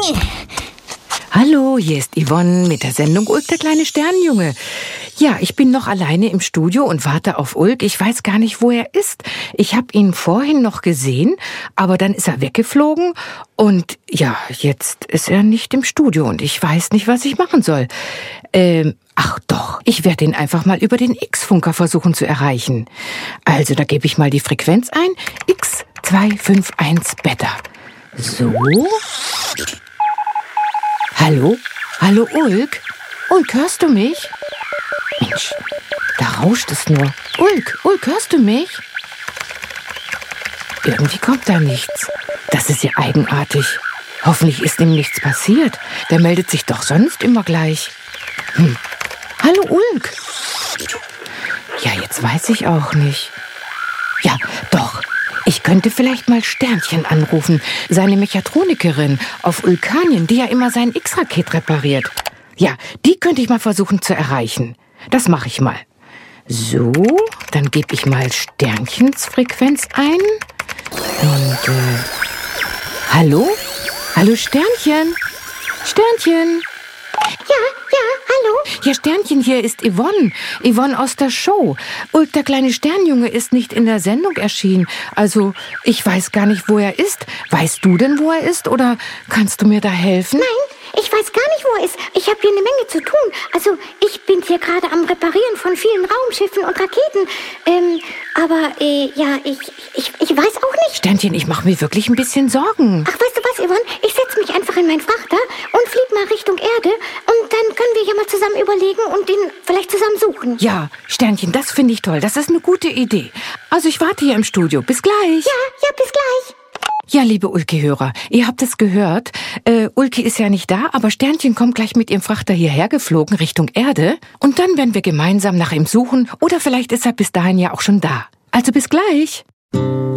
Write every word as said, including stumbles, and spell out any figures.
Hallo, hier ist Yvonne mit der Sendung Ulk, der kleine Sternenjunge. Ja, ich bin noch alleine im Studio und warte auf Ulk. Ich weiß gar nicht, wo er ist. Ich habe ihn vorhin noch gesehen, aber dann ist er weggeflogen. Und ja, jetzt ist er nicht im Studio und ich weiß nicht, was ich machen soll. Ähm, ach doch, ich werde ihn einfach mal über den X-Funker versuchen zu erreichen. Also, da gebe ich mal die Frequenz ein. X zwei fünf eins Beta. So. Hallo? Hallo, Ulk? Ulk, hörst du mich? Mensch, da rauscht es nur. Ulk, Ulk, hörst du mich? Irgendwie kommt da nichts. Das ist ja eigenartig. Hoffentlich ist ihm nichts passiert. Der meldet sich doch sonst immer gleich. Hm. Hallo, Ulk? Ja, jetzt weiß ich auch nicht. Ja, doch. Ich könnte vielleicht mal Sternchen anrufen, seine Mechatronikerin auf Ulkanien, die ja immer sein X-Raket repariert. Ja, die könnte ich mal versuchen zu erreichen. Das mache ich mal. So, dann gebe ich mal Sternchens Frequenz ein. Und, äh, hallo? Hallo, Sternchen? Sternchen? Ja, ja, hallo? Ja, Sternchen, hier ist Yvonne. Yvonne aus der Show. Ulk, der kleine Sternjunge, ist nicht in der Sendung erschienen. Also, ich weiß gar nicht, wo er ist. Weißt du denn, wo er ist? Oder kannst du mir da helfen? Nein, ich weiß gar nicht, wo er ist. Ich habe hier eine Menge zu tun. Also, ich bin hier gerade am Reparieren von vielen Raumschiffen und Raketen. Ähm, aber, äh, ja, ich, ich, ich weiß auch nicht. Sternchen, ich mache mir wirklich ein bisschen Sorgen. Ach, weißt du was, Yvonne? Ich setze mich einfach in meinen Frachter und flieg mal Richtung Erde. Und dann können wir ja mal zusammen überlegen und ihn vielleicht zusammen suchen. Ja, Sternchen, das finde ich toll. Das ist eine gute Idee. Also, ich warte hier im Studio. Bis gleich. Ja, ja, bis gleich. Ja, liebe Ulke-Hörer, ihr habt es gehört. Äh, Ulke ist ja nicht da, aber Sternchen kommt gleich mit ihrem Frachter hierher geflogen Richtung Erde. Und dann werden wir gemeinsam nach ihm suchen. Oder vielleicht ist er bis dahin ja auch schon da. Also bis gleich.